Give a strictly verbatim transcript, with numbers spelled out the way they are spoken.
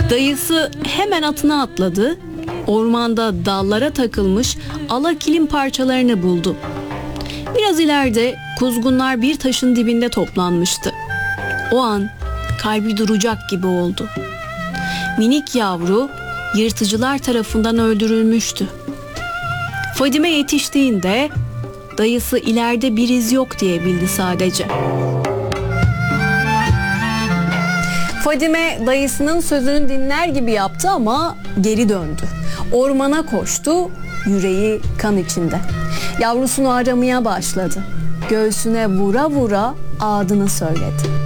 Dayısı hemen atına atladı. Ormanda dallara takılmış ala kilim parçalarını buldu. Biraz ileride kuzgunlar bir taşın dibinde toplanmıştı. O an kalbi duracak gibi oldu. Minik yavru yırtıcılar tarafından öldürülmüştü. Fadime yetiştiğinde dayısı ileride bir iz yok diye bildi sadece. Fadime dayısının sözünü dinler gibi yaptı ama geri döndü. Ormana koştu, yüreği kan içinde. Yavrusunu aramaya başladı. Göğsüne vura vura adını söyledi.